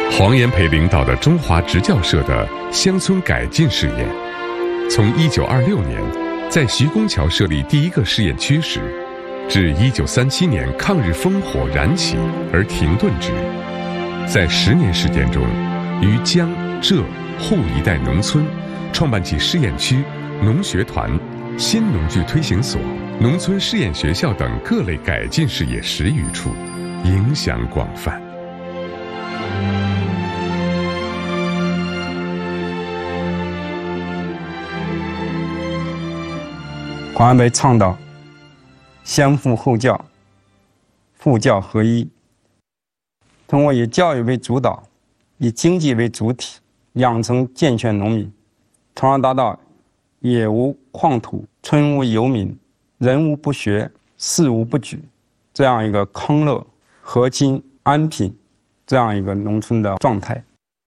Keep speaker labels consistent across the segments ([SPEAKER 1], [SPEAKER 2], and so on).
[SPEAKER 1] 黄炎培领导的中华职教社的乡村改进试验，从1926年在徐公桥设立第一个试验区时，至1937年抗日烽火燃起而停顿之，在10年时间中，于江浙沪一带农村创办起试验区、农学团、新农具推行所、农村试验学校等各类改进事业10余处，影响广泛。
[SPEAKER 2] 黄炎培倡导先富后教、父教合一，通过以教育为主导、以经济为主体，养成健全农民，从而达到野无旷土、村无游民、人无不学、事无不举这样一个康乐、和亲、安贫这样一个农村的状态。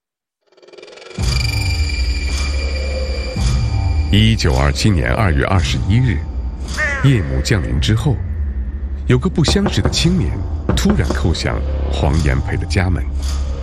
[SPEAKER 1] 1927年2月21日，夜幕降临之后，有个不相识的青年突然叩响黄炎培的家门。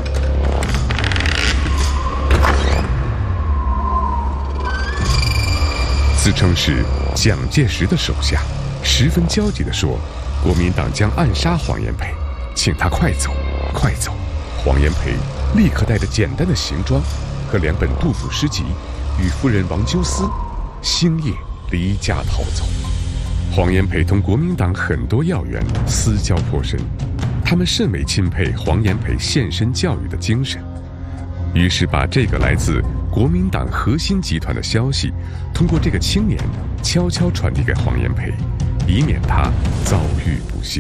[SPEAKER 1] 自称是蒋介石的手下，十分焦急地说：“国民党将暗杀黄炎培，请他快走，快走！”黄炎培立刻带着简单的行装和2本杜甫诗集，与夫人王鸠思星夜离家逃走。黄炎培同国民党很多要员私交颇深，他们甚为钦佩黄炎培献身教育的精神，于是把这个来自国民党核心集团的消息，通过这个青年悄悄传递给黄炎培，以免他遭遇不幸。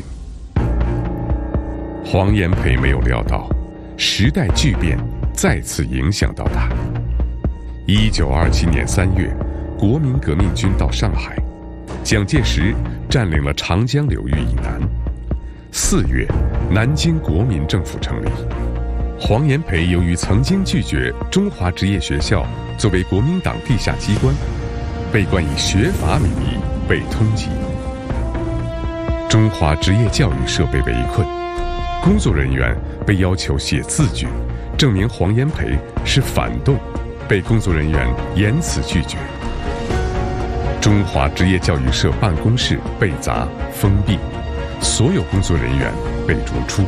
[SPEAKER 1] 黄炎培没有料到，时代巨变再次影响到他。1927年3月，国民革命军到上海，蒋介石占领了长江流域以南。4月，南京国民政府成立。黄炎培由于曾经拒绝中华职业学校作为国民党地下机关，被冠以学阀名义被通缉。中华职业教育社被围困，工作人员被要求写字据，证明黄炎培是反动，被工作人员严词拒绝。中华职业教育社办公室被砸封闭，所有工作人员被逐出。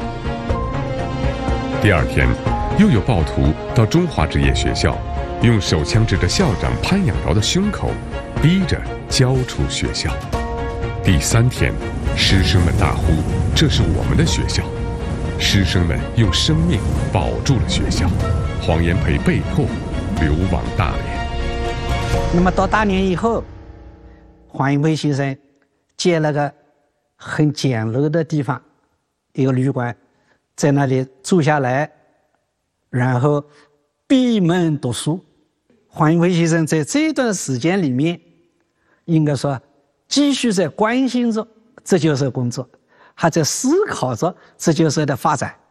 [SPEAKER 1] 第2天，又有暴徒到中华职业学校，用手枪指着校长潘仰尧的胸口，逼着交出学校。第3天，师生们大呼：“这是我们的学校！”师生们用生命保住了学校。黄炎培被迫流亡大连。
[SPEAKER 3] 那么到大连以后，黄炎培先生建了个很简陋的地方，一个旅馆，在那里住下来，然后闭门读书。黄炎培先生在这段时间里面，应该说继续在关心着这就是工作，还在思考着这就是的发展。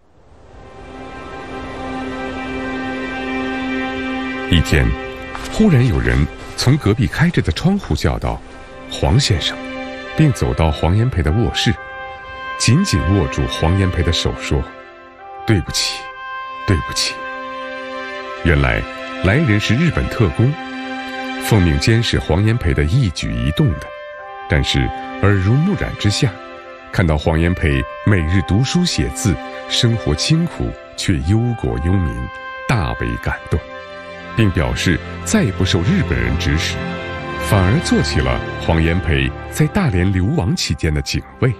[SPEAKER 1] 一天，忽然有人从隔壁开着的窗户叫道：“黄先生！”并走到黄炎培的卧室，紧紧握住黄炎培的手说：“对不起，对不起。”原来来人是日本特工，奉命监视黄炎培的一举一动的，但是耳濡目染之下，看到黄炎培每日读书写字，生活清苦却忧国忧民，大为感动，并表示再不受日本人指使，反而做起了黄炎培在大连流亡期间的警卫。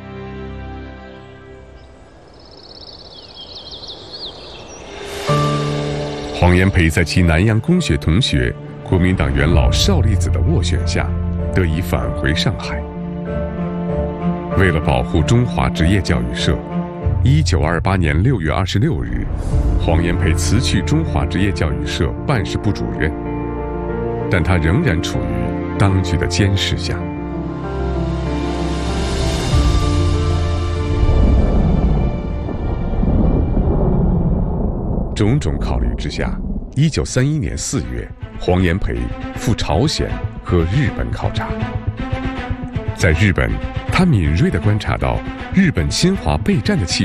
[SPEAKER 1] 黄炎培在其南洋公学同学国民党元老邵力子的斡旋下，得以返回上海。为了保护中华职业教育社，1928年6月26日，黄炎培辞去中华职业教育社办事部主任，但他仍然处于当局的监视下。种种考虑之下，1931年4月，黄炎培赴朝鲜和日本考察。在日本，他敏锐地观察到日本侵华备战的气